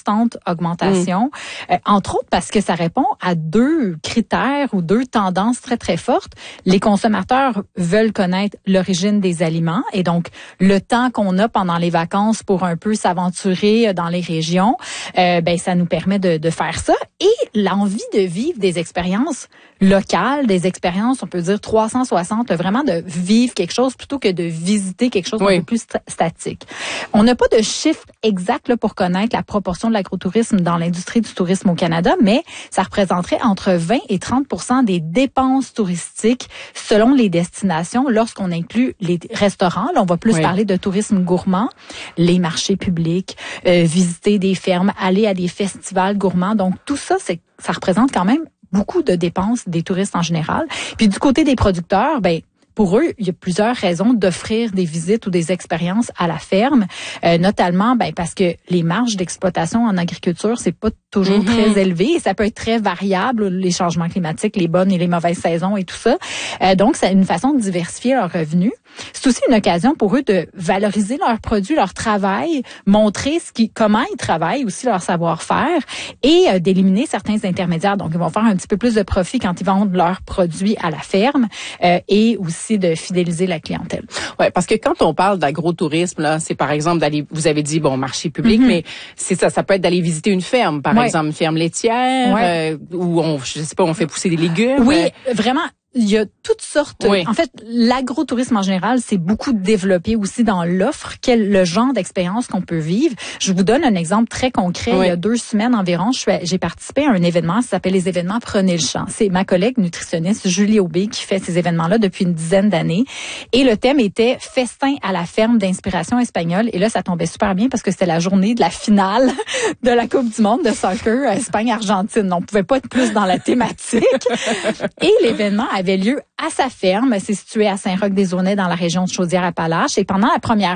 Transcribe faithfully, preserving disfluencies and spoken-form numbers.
constante augmentation, mmh. euh, entre autres parce que ça répond à deux critères ou deux tendances très, très fortes. Les consommateurs veulent connaître l'origine des aliments et donc le temps qu'on a pendant les vacances pour un peu s'aventurer dans les régions, euh, ben ça nous permet de, de faire ça. Et l'envie de vivre des expériences locales, des expériences, on peut dire trois cent soixante, vraiment de vivre quelque chose plutôt que de visiter quelque chose oui. un peu plus st- statique. On n'a pas de chiffre exact là, pour connaître la proportion de l'agrotourisme dans l'industrie du tourisme au Canada, mais ça représenterait entre vingt et trente pour cent des dépenses touristiques selon les destinations lorsqu'on inclut les restaurants. Là, on va plus oui. parler de tourisme gourmand, les marchés publics, euh, visiter des fermes, aller à des festivals gourmands. Donc, tout ça, c'est, ça représente quand même beaucoup de dépenses des touristes en général. Puis du côté des producteurs, ben pour eux, il y a plusieurs raisons d'offrir des visites ou des expériences à la ferme, euh, notamment ben parce que les marges d'exploitation en agriculture, c'est pas toujours mm-hmm. très élevé et ça peut être très variable, les changements climatiques, les bonnes et les mauvaises saisons et tout ça. Euh, donc, c'est une façon de diversifier leurs revenus. C'est aussi une occasion pour eux de valoriser leurs produits, leur travail, montrer ce qui, comment ils travaillent, aussi leur savoir-faire et euh, d'éliminer certains intermédiaires. Donc, ils vont faire un petit peu plus de profit quand ils vendent leurs produits à la ferme euh, et aussi de fidéliser la clientèle. Ouais, parce que quand on parle d'agrotourisme, là, c'est par exemple d'aller, vous avez dit bon marché public, mm-hmm. mais c'est ça, ça peut être d'aller visiter une ferme, par ouais. exemple une ferme laitière, ouais. euh, où on, je sais pas, on fait pousser des légumes. Oui, euh, vraiment. Il y a toutes sortes. Oui. En fait, l'agrotourisme en général, c'est beaucoup développé aussi dans l'offre, quel le genre d'expérience qu'on peut vivre. Je vous donne un exemple très concret. Oui. Il y a deux semaines environ, je suis, j'ai participé à un événement, ça s'appelle les événements Prenez le champ. C'est ma collègue nutritionniste Julie Aubé qui fait ces événements-là depuis une dizaine d'années. Et le thème était festin à la ferme d'inspiration espagnole. Et là, ça tombait super bien parce que c'était la journée de la finale de la Coupe du monde de soccer Espagne-Argentine. On pouvait pas être plus dans la thématique. Et l'événement avait lieu à sa ferme. C'est situé à Saint-Roch-des-Aunais dans la région de Chaudière-Appalaches. Et pendant la première